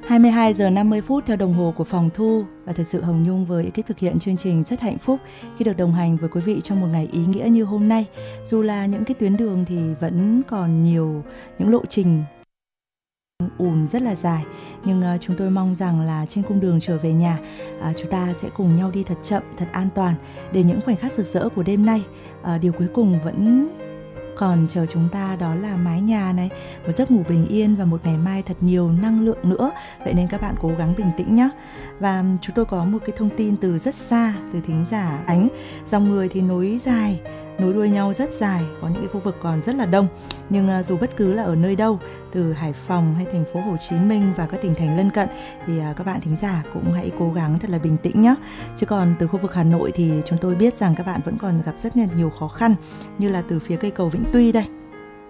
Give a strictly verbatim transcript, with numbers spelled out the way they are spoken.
hai mươi hai giờ năm mươi phút theo đồng hồ của phòng thu, và thật sự Hồng Nhung với ekip thực hiện chương trình rất hạnh phúc khi được đồng hành với quý vị trong một ngày ý nghĩa như hôm nay. Dù là những cái tuyến đường thì vẫn còn nhiều những lộ trình ùn rất là dài, nhưng uh, chúng tôi mong rằng là trên cung đường trở về nhà, uh, chúng ta sẽ cùng nhau đi thật chậm, thật an toàn, để những khoảnh khắc rực rỡ của đêm nay, uh, điều cuối cùng vẫn còn chờ chúng ta, đó là mái nhà này, một giấc ngủ bình yên và một ngày mai thật nhiều năng lượng nữa. Vậy nên các bạn cố gắng bình tĩnh nhé. Và chúng tôi có một cái thông tin từ rất xa, từ thính giả Ánh. Dòng người thì nối dài, nối đuôi nhau rất dài, có những cái khu vực còn rất là đông. Nhưng uh, dù bất cứ là ở nơi đâu, từ Hải Phòng hay thành phố Hồ Chí Minh và các tỉnh thành lân cận, thì uh, các bạn thính giả cũng hãy cố gắng thật là bình tĩnh nhé. Chứ còn từ khu vực Hà Nội thì chúng tôi biết rằng các bạn vẫn còn gặp rất là nhiều khó khăn, như là từ phía cây cầu Vĩnh Tuy đây.